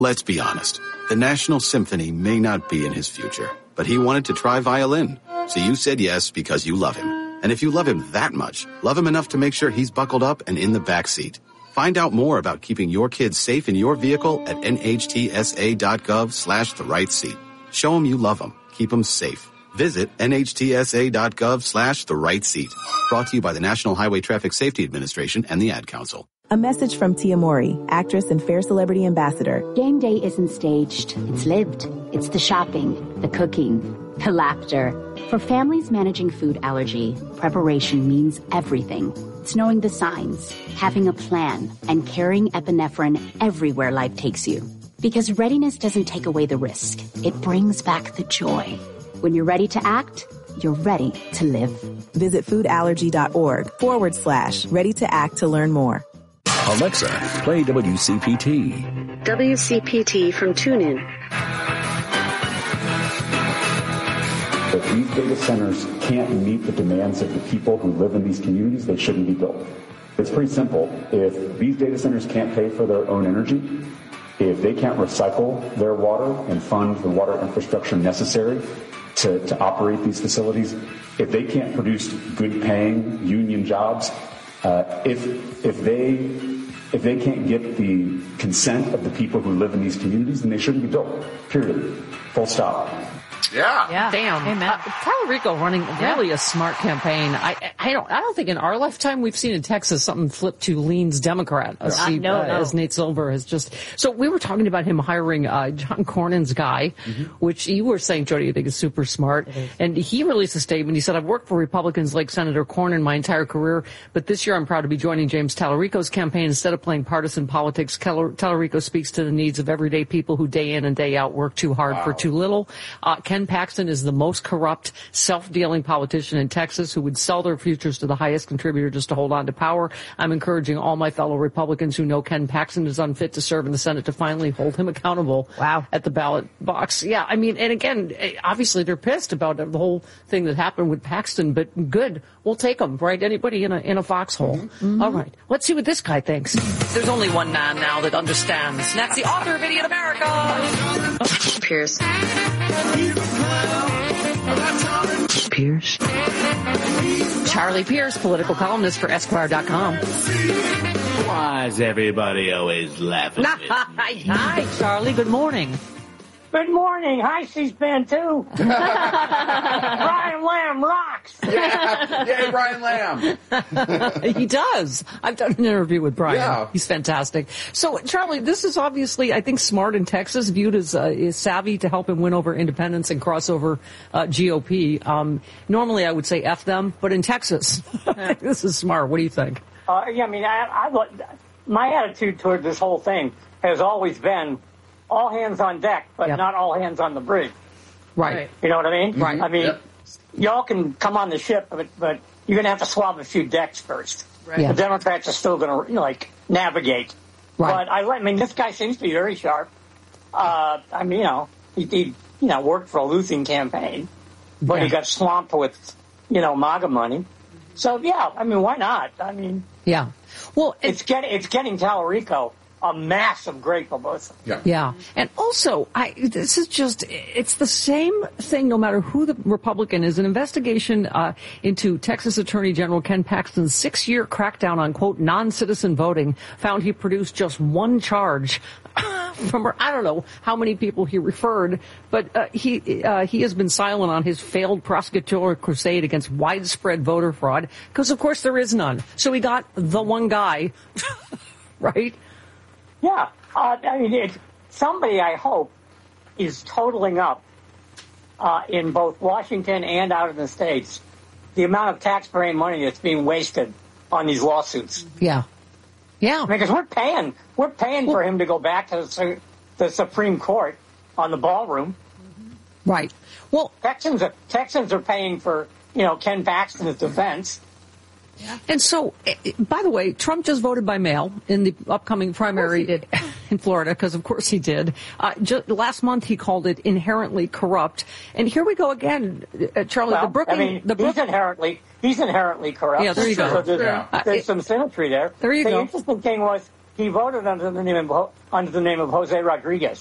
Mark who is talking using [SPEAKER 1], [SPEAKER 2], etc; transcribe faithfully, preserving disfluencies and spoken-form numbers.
[SPEAKER 1] Let's be honest. The National Symphony may not be in his future, but he wanted to try violin. So you said yes because you love him. And if you love him that much, love him enough to make sure he's buckled up and in the back seat. Find out more about keeping your kids safe in your vehicle at nhtsa.gov slash the right seat. Show him you love him. Keep him safe. Visit nhtsa.gov slash the right seat. Brought to you by the National Highway Traffic Safety Administration and the Ad Council.
[SPEAKER 2] A message from Tia Mori, actress and Fair Celebrity Ambassador.
[SPEAKER 3] Game day isn't staged. It's lived. It's the shopping, the cooking, the laughter. For families managing food allergy, preparation means everything. It's knowing the signs, having a plan, and carrying epinephrine everywhere life takes you. Because readiness doesn't take away the risk. It brings back the joy. When you're ready to act, you're ready to live.
[SPEAKER 2] Visit foodallergy.org forward slash ready to act to learn more.
[SPEAKER 4] Alexa, play W C P T.
[SPEAKER 5] W C P T from TuneIn.
[SPEAKER 6] If these data centers can't meet the demands of the people who live in these communities, they shouldn't be built. It's pretty simple. If these data centers can't pay for their own energy, if they can't recycle their water and fund the water infrastructure necessary to, to operate these facilities, if they can't produce good-paying union jobs, uh, if if they if they can't get the consent of the people who live in these communities, then they shouldn't be built. Period. Full stop.
[SPEAKER 7] Yeah.
[SPEAKER 8] Yeah.
[SPEAKER 9] Damn.
[SPEAKER 8] Amen.
[SPEAKER 9] Uh, Tallarico running really yeah. a smart campaign. I, I don't, I don't think in our lifetime we've seen in Texas something flip to leans Democrat. As,
[SPEAKER 8] uh,
[SPEAKER 9] he,
[SPEAKER 8] no,
[SPEAKER 9] uh,
[SPEAKER 8] no.
[SPEAKER 9] as Nate Silver has just, so we were talking about him hiring, uh, John Cornyn's guy, mm-hmm. which you were saying, Jody, you think is super smart.
[SPEAKER 8] Is.
[SPEAKER 9] And he released a statement. He said, I've worked for Republicans like Senator Cornyn my entire career, but this year I'm proud to be joining James Tallarico's campaign. Instead of playing partisan politics, Tallarico speaks to the needs of everyday people who day in and day out work too hard wow. for too little. Uh, Ken Paxton is the most corrupt, self-dealing politician in Texas who would sell their futures to the highest contributor just to hold on to power. I'm encouraging all my fellow Republicans who know Ken Paxton is unfit to serve in the Senate to finally hold him accountable
[SPEAKER 8] wow.
[SPEAKER 9] at the ballot box. Yeah, I mean, and again, obviously they're pissed about the whole thing that happened with Paxton, but good. We'll take them, right? Anybody in a in a foxhole. Mm-hmm. All right. Let's see what this guy thinks.
[SPEAKER 10] There's only one man now that understands. And that's the author of Idiot America.
[SPEAKER 5] Oh. Pierce.
[SPEAKER 10] Pierce.
[SPEAKER 9] Charlie Pierce, political columnist for Esquire dot com.
[SPEAKER 11] Why is everybody always laughing at me?
[SPEAKER 9] Hi, Charlie. Good morning.
[SPEAKER 12] Good morning. Hi, C-SPAN two. Brian Lamb rocks.
[SPEAKER 7] Yeah, yay, Brian Lamb.
[SPEAKER 9] He does. I've done an interview with Brian.
[SPEAKER 7] Yeah.
[SPEAKER 9] He's fantastic. So, Charlie, this is obviously, I think, smart in Texas, viewed as uh, is savvy to help him win over independents and cross over uh, G O P. Um, normally, I would say F them, but in Texas, this is smart. What do you think?
[SPEAKER 12] Uh, yeah, I mean, I, I, my attitude toward this whole thing has always been all hands on deck, but yep. not all hands on the bridge.
[SPEAKER 9] Right.
[SPEAKER 12] You know what I mean?
[SPEAKER 9] Right.
[SPEAKER 12] I mean,
[SPEAKER 7] yep.
[SPEAKER 12] y'all can come on the ship, but, but you're going to have to swab a few decks first.
[SPEAKER 8] Right.
[SPEAKER 9] Yeah.
[SPEAKER 12] The Democrats are still going to, like, navigate.
[SPEAKER 9] Right.
[SPEAKER 12] But, I, I mean, this guy seems to be very sharp. Uh, I mean, you know, he, he, you know, worked for a losing campaign, but
[SPEAKER 9] yeah.
[SPEAKER 12] he got swamped with, you know, MAGA money. So, yeah, I mean, why not? I mean,
[SPEAKER 9] yeah. Well, it,
[SPEAKER 12] it's getting, it's getting Tallarico a massive great publicity.
[SPEAKER 7] Yeah.
[SPEAKER 9] Yeah. And also, I, this is just, it's the same thing no matter who the Republican is. An investigation uh, into Texas Attorney General Ken Paxton's six-year crackdown on, quote, non-citizen voting found he produced just one charge from, I don't know how many people he referred, but uh, he uh, he has been silent on his failed prosecutorial crusade against widespread voter fraud, because, of course, there is none. So he got the one guy, right?
[SPEAKER 12] Yeah, uh, I mean, it, somebody, I hope, is totaling up uh, in both Washington and out in the States the amount of taxpayer money that's being wasted on these lawsuits.
[SPEAKER 9] Yeah. Yeah.
[SPEAKER 12] Because we're paying, we're paying well, for him to go back to the, the Supreme Court on the ballroom.
[SPEAKER 9] Right. Well,
[SPEAKER 12] Texans are, Texans are paying for, you know, Ken Paxton's defense.
[SPEAKER 9] Yeah. And so, by the way, Trump just voted by mail in the upcoming primary in Florida, because of course he did. Uh, just, last month he called it inherently corrupt. And here we go again, uh, Charlie.
[SPEAKER 12] Well,
[SPEAKER 9] the Brooklyn,
[SPEAKER 12] I mean,
[SPEAKER 9] the Brook-
[SPEAKER 12] he's inherently he's inherently corrupt.
[SPEAKER 9] Yeah, there you go.
[SPEAKER 12] So there's,
[SPEAKER 9] yeah.
[SPEAKER 12] there's
[SPEAKER 9] uh,
[SPEAKER 12] some symmetry there.
[SPEAKER 9] There you
[SPEAKER 12] the
[SPEAKER 9] go.
[SPEAKER 12] The interesting thing was he voted under the name of under the name of Jose Rodriguez.